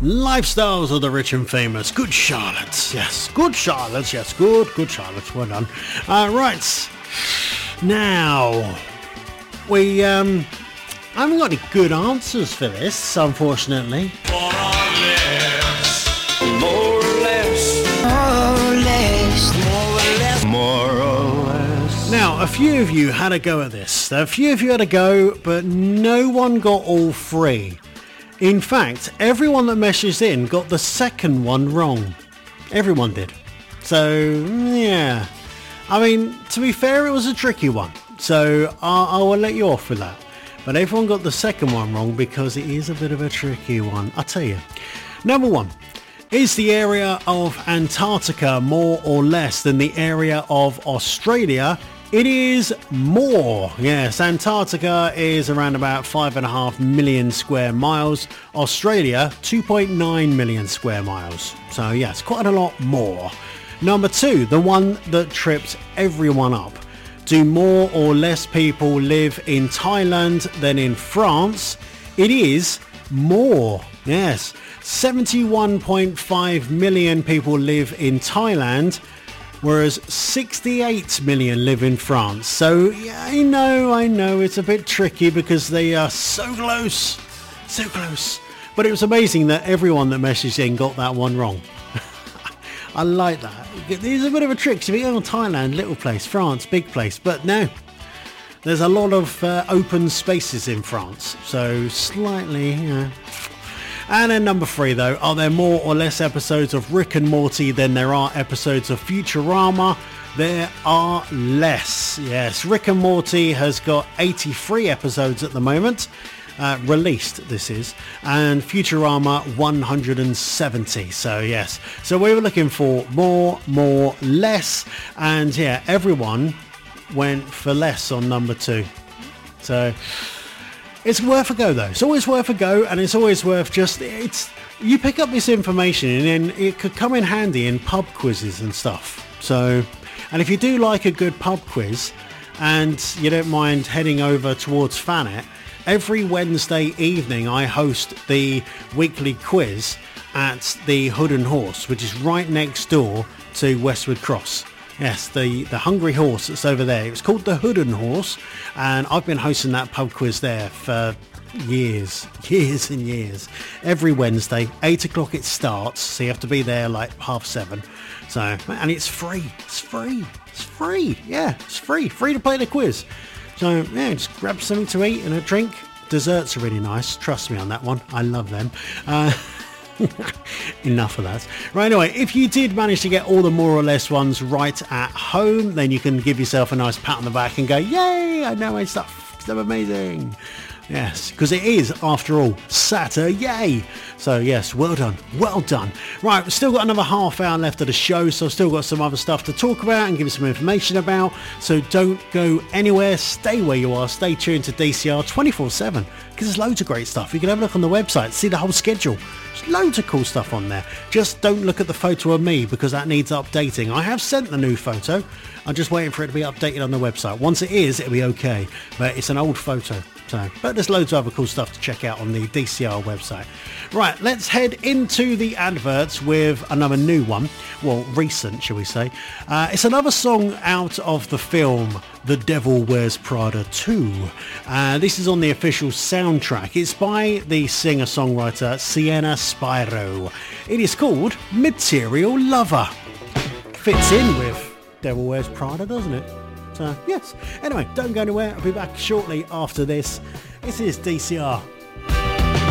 Lifestyles of the rich and famous. Good Charlotte. Yes, good Charlotte. Yes, good Charlotte. Well done. Right. Now, we haven't got any good answers for this, unfortunately. More or less. More or less. More or less. More or less. More or less. Now, a few of you had a go at this. A few of you had a go, but no one got all three. In fact, everyone that messaged in got the second one wrong. Everyone did. So, yeah. I mean, to be fair, it was a tricky one. So, I will let you off with that. But everyone got the second one wrong because it is a bit of a tricky one. I'll tell you. Number one. Is the area of Antarctica more or less than the area of Australia? It is more. Yes, Antarctica is around about 5.5 million square miles. Australia, 2.9 million square miles. So yes, quite a lot more. Number two, the one that trips everyone up. Do more or less people live in Thailand than in France? It is more. Yes, 71.5 million people live in Thailand, whereas 68 million live in France. So yeah, I know it's a bit tricky because they are so close. But it was amazing that everyone that messaged in got that one wrong. I like that. It's a bit of a trick. So if you go on Thailand, little place, France, big place. But no, there's a lot of open spaces in France. So slightly, And then number three, though, are there more or less episodes of Rick and Morty than there are episodes of Futurama? There are less. Yes, Rick and Morty has got 83 episodes at the moment. Released, this is. And Futurama, 170. So, yes. So we were looking for more, less. And, yeah, everyone went for less on number two. So it's worth a go, though. It's always worth a go, and it's always worth you pick up this information and then it could come in handy in pub quizzes and stuff. So, and if you do like a good pub quiz and you don't mind heading over towards Fanet, every Wednesday evening I host the weekly quiz at the Hood and Horse, which is right next door to Westwood Cross. Yes, the Hungry Horse that's over there. It was called the Hood and Horse, and I've been hosting that pub quiz there for years and years. Every Wednesday, 8 o'clock it starts, so you have to be there like 7:30. So, and it's free. Yeah, it's free to play the quiz. So, yeah, just grab something to eat and a drink. Desserts are really nice. Trust me on that one. I love them. Enough of that. Right, anyway, if you did manage to get all the more or less ones right at home, then you can give yourself a nice pat on the back and go, yay, I know my stuff. It's amazing. Yes, because it is, after all, Saturday. So yes, well done. Right, we've still got another half hour left of the show, so I've still got some other stuff to talk about and give you some information about. So don't go anywhere. Stay where you are. Stay tuned to DCR 24/7, because there's loads of great stuff. You can have a look on the website, see the whole schedule. There's loads of cool stuff on there. Just don't look at the photo of me, because that needs updating. I have sent the new photo. I'm just waiting for it to be updated on the website. Once it is, it'll be okay. But it's an old photo. But there's loads of other cool stuff to check out on the DCR website. Right, let's head into the adverts with another new one. Well, recent, shall we say. It's another song out of the film The Devil Wears Prada 2. This is on the official soundtrack. It's by the singer-songwriter Sienna Spiro. It is called Material Lover. Fits in with Devil Wears Prada, doesn't it? So, yes. Anyway, don't go anywhere. I'll be back shortly after this. This is DCR